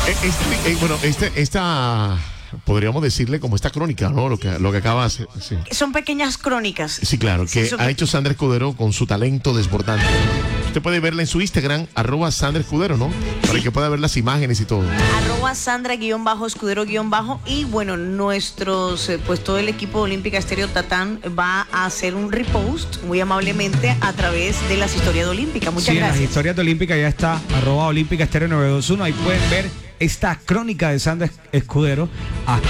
Esta podríamos decirle como esta crónica, ¿no? Lo que acaba de hacer. Sí, Son pequeñas crónicas. sí, claro, que ha hecho Sandra Escudero con su talento desbordante. Usted puede verla en su Instagram, @Sandra Escudero, ¿no? Para que pueda ver las imágenes y todo. @Sandra_Escudero_ y bueno, nuestros, pues todo el equipo de Olímpica Estéreo Tatán va a hacer un repost muy amablemente a través de las historias de Olímpica. Muchas Sí, gracias. en las historias de Olímpica ya está, @Olímpica Estéreo 921. Ahí pueden ver esta crónica de Sandra Escudero.